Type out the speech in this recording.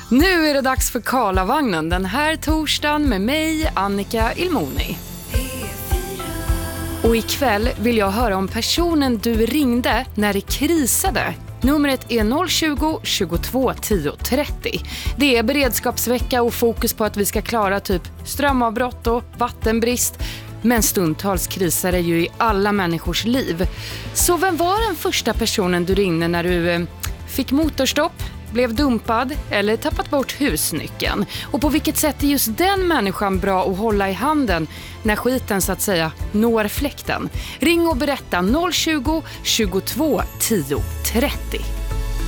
Nu är det dags för Karlavagnen den här torsdagen med mig, Annika Ilmoni. Och ikväll vill jag höra om personen du ringde när det krisade. Numret är 020-22 10 30. Det är beredskapsvecka och fokus på att vi ska klara typ strömavbrott och vattenbrist. Men stundtals krisar det ju i alla människors liv. Så vem var den första personen du ringde när du fick motorstopp, blev dumpad eller tappat bort husnyckeln? Och på vilket sätt är just den människan bra att hålla i handen när skiten så att säga når fläkten? Ring och berätta 020-22 10 30.